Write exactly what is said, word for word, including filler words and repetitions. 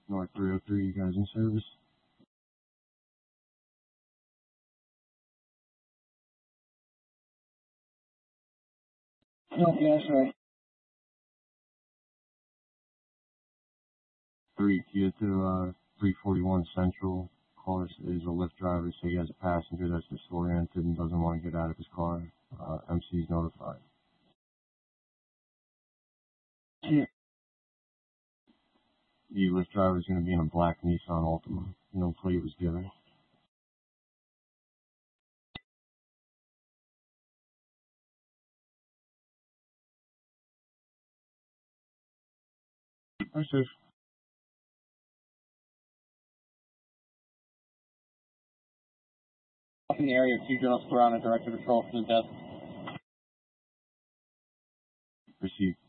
North three oh three, you guys in service? No, yeah, sorry. Three, Kia to uh, three forty-one Central. Of course, is a Lyft driver, so he has a passenger that's disoriented and doesn't want to get out of his car. Uh, M C is notified. Yeah. The Lyft driver is going to be in a black Nissan Altima. No plate was given. I said, In the area of two Journal Square on a director patrol for the death. received.